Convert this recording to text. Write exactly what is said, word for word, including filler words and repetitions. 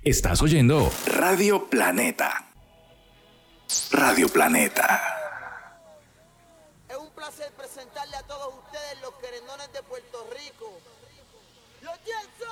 Estás oyendo Radio Planeta. Radio Planeta. Es un placer presentarle a todos ustedes los querendones de Puerto Rico. ¡Los Jetson!